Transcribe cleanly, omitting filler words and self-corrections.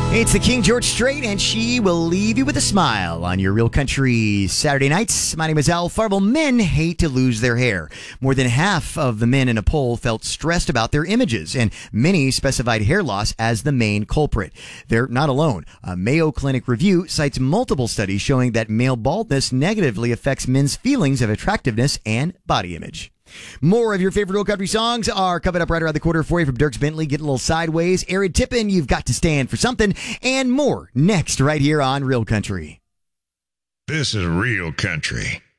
It's the King George Strait, and she will leave you with a smile on your Real Country Saturday nights. My name is Al Farwell. Men hate to lose their hair. More than half of the men in a poll felt stressed about their images, and many specified hair loss as the main culprit. They're not alone. A Mayo Clinic review cites multiple studies showing that male baldness negatively affects men's feelings of attractiveness and body image. More of your favorite Real Country songs are coming up right around the corner for you from Dierks Bentley, Getting a Little Sideways, Aaron Tippin, You've Got to Stand for Something, and more next right here on Real Country. This is Real Country.